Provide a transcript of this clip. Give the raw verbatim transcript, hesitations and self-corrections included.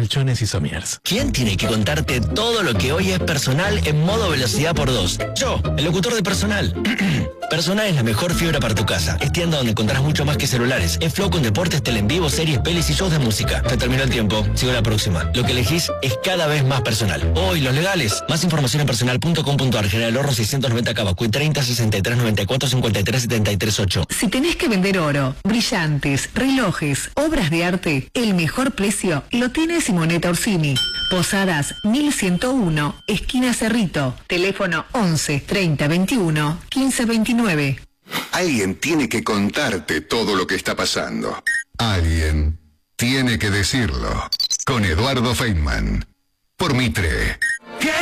colchones y somiers. ¿Quién tiene que contarte todo lo que hoy es Personal en modo velocidad por dos? Yo, el locutor de Personal. Personal es la mejor fibra para tu casa. Es tienda donde encontrarás mucho más que celulares. Es flow con deportes, tele en vivo, series, pelis y shows de música. Se terminó el tiempo. Sigo la próxima. Lo que elegís es cada vez más personal. Hoy, los legales. Más información en personal punto com punto ar. General Ahorro seiscientos noventa Cavacuy treinta sesenta y tres noventa y cuatro cincuenta y tres setenta y tres ocho. Si tenés que vender oro, brillantes, relojes, obras de arte, el mejor precio lo tiene Simonetta Orsini. Posadas mil ciento uno, esquina Cerrito. Teléfono once treinta veintiuno quince veintinueve. Alguien tiene que contarte todo lo que está pasando. Alguien tiene que decirlo. Con Eduardo Feynman. Por Mitre.